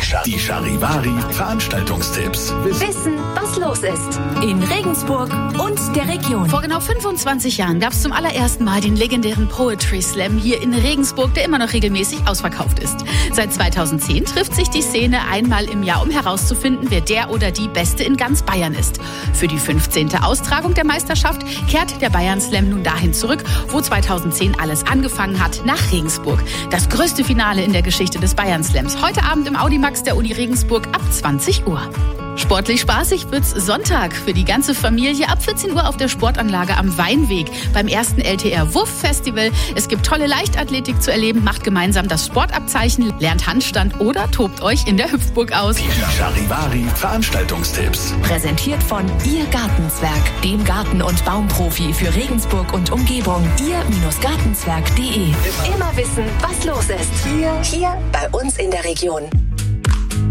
Die Charivari Veranstaltungstipps. Wissen, was los ist. In Regensburg und der Region. Vor genau 25 Jahren gab es zum allerersten Mal den legendären Poetry Slam hier in Regensburg, der immer noch regelmäßig ausverkauft ist. Seit 2010 trifft sich die Szene einmal im Jahr, um herauszufinden, wer der oder die Beste in ganz Bayern ist. Für die 15. Austragung der Meisterschaft kehrt der Bayern Slam nun dahin zurück, wo 2010 alles angefangen hat, nach Regensburg. Das größte Finale in der Geschichte des Bayern Slams. Heute Abend im Audimax der Uni Regensburg ab 20 Uhr. Sportlich spaßig wird's Sonntag für die ganze Familie ab 14 Uhr auf der Sportanlage am Weinweg beim ersten LTR Wuff Festival. Es gibt tolle Leichtathletik zu erleben, macht gemeinsam das Sportabzeichen, lernt Handstand oder tobt euch in der Hüpfburg aus. Die Charivari Veranstaltungstipps. Präsentiert von Ihr Gartenzwerg, dem Garten- und Baumprofi für Regensburg und Umgebung. Ihr-Gartenzwerg.de. Immer wissen, was los ist. Hier bei uns in der Region.